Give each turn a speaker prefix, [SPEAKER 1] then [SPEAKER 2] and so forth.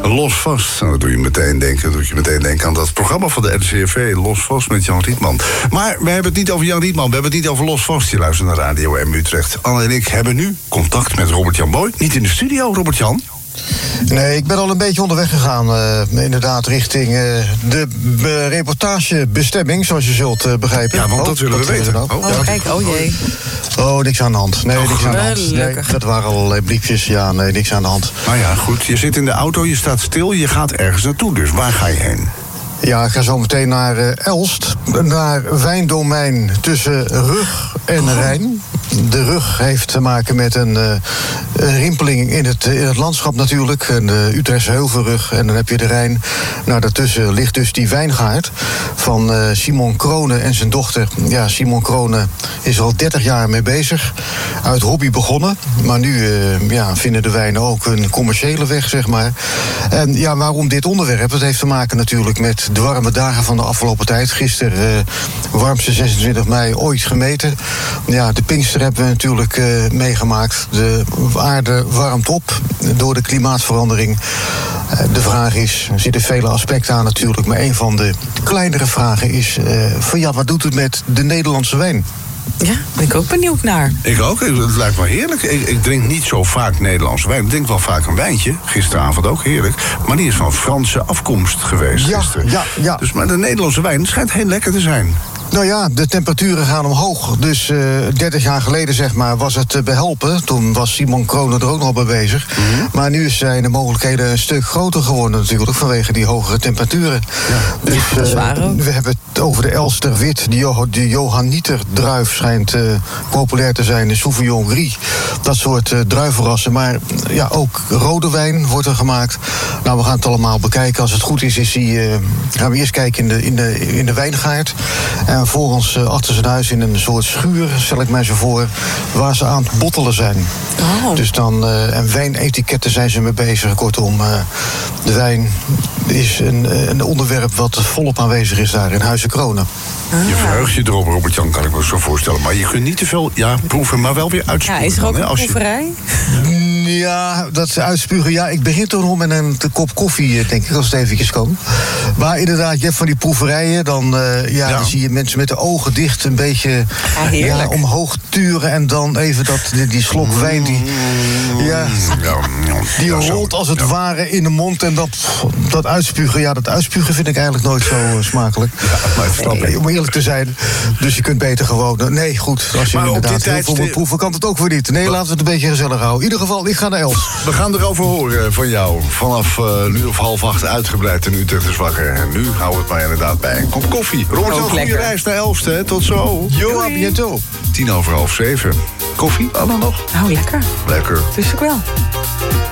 [SPEAKER 1] Los Vast. Nou, dat doe je meteen denken aan dat programma van de NCRV, Los Vast met Jan Rietman. Maar we hebben het niet over Jan Rietman, we hebben het niet over Los Vast. Je luistert naar Radio M Utrecht. Anne en ik hebben nu contact met Robert-Jan Boy. Niet in de studio, Robert-Jan.
[SPEAKER 2] Nee, ik ben al een beetje onderweg gegaan, inderdaad, richting de reportagebestemming, zoals je zult begrijpen.
[SPEAKER 1] Ja, want dat willen we weten.
[SPEAKER 3] Kijk, oh jee.
[SPEAKER 2] Oh, niks aan de hand. Nee, niks aan de hand. Nee, dat waren allerlei briefjes. Ja, nee, niks aan de hand.
[SPEAKER 1] Nou ja, goed. Je zit in de auto, je staat stil, je gaat ergens naartoe. Dus waar ga je heen?
[SPEAKER 2] Ja, ik ga zo meteen naar Elst, naar wijndomein tussen Rug en Rijn. De Rug heeft te maken met een rimpeling in het landschap natuurlijk. De Utrechtse Heuvelrug. En dan heb je de Rijn. Nou, daartussen ligt dus die wijngaard van Simon Krone en zijn dochter. Ja, Simon Krone is er al 30 jaar mee bezig. Uit hobby begonnen. Maar nu vinden de wijnen ook een commerciële weg, zeg maar. En ja, waarom dit onderwerp? Dat heeft te maken natuurlijk met de warme dagen van de afgelopen tijd. Gisteren warmste 26 mei ooit gemeten. Ja, de Pinkster hebben we natuurlijk meegemaakt. De aarde warmt op door de klimaatverandering. De vraag is, er zitten vele aspecten aan natuurlijk, maar een van de kleinere vragen is wat doet het met de Nederlandse wijn?
[SPEAKER 3] Ja, ben ik ook benieuwd naar.
[SPEAKER 1] Ik ook, het lijkt me heerlijk. Ik drink niet zo vaak Nederlandse wijn. Ik drink wel vaak een wijntje, gisteravond ook heerlijk. Maar die is van Franse afkomst geweest gisteren.
[SPEAKER 2] Ja.
[SPEAKER 1] Dus, maar de Nederlandse wijn schijnt heel lekker te zijn.
[SPEAKER 2] Nou ja, de temperaturen gaan omhoog. Dus 30 jaar geleden, zeg maar, was het behelpen. Toen was Simon Krone er ook nog bij bezig. Mm-hmm. Maar nu zijn de mogelijkheden een stuk groter geworden natuurlijk, vanwege die hogere temperaturen. Ja. Dus
[SPEAKER 3] dat is waar ook.
[SPEAKER 2] We hebben het over de Elster Wit. De Johanniter druif schijnt populair te zijn. De Sauvignon Gris. Dat soort druivenrassen. Maar ja, ook rode wijn wordt er gemaakt. Nou, we gaan het allemaal bekijken. Als het goed is, gaan we eerst kijken in de wijngaard. En voor ons achter zijn huis in een soort schuur, stel ik mij zo voor, waar ze aan het bottelen zijn. Oh. Dus dan, en wijnetiketten zijn ze mee bezig. Kortom, de wijn is een onderwerp wat volop aanwezig is daar in Huizen Krone.
[SPEAKER 1] Je verheugt je erop, Robert-Jan, kan ik me zo voorstellen. Maar je kunt niet te veel proeven, maar wel weer uitspugen.
[SPEAKER 3] Ja, is er ook een proeverij?
[SPEAKER 2] Ja, dat uitspugen. Ja, ik begin toch nog met een kop koffie, denk ik, als het eventjes kan. Maar inderdaad, je hebt van die proeverijen. Dan zie je mensen met de ogen dicht een beetje omhoog turen. En dan even die slok wijn, die rolt als het ware in de mond. En dat uitspugen, dat uitspugen vind ik eigenlijk nooit zo smakelijk. Ja, om eerlijk te zijn. Dus je kunt beter gewoon... Nee, goed, als je inderdaad heel veel moet proeven, kan het ook weer niet. Nee, laten we het een beetje gezellig houden. In ieder geval, ik ga naar Els.
[SPEAKER 1] We gaan erover horen van jou. Vanaf nu of 7:30 uitgebreid in Utrecht is wakker. En nu houden we het maar inderdaad bij een kop koffie. Robert, een goede reis naar Elst, hè. Tot zo.
[SPEAKER 2] Jo, à bientôt.
[SPEAKER 1] 7:10. Koffie, Anna nog?
[SPEAKER 3] Nou, lekker.
[SPEAKER 1] Lekker.
[SPEAKER 3] Dus ook wel.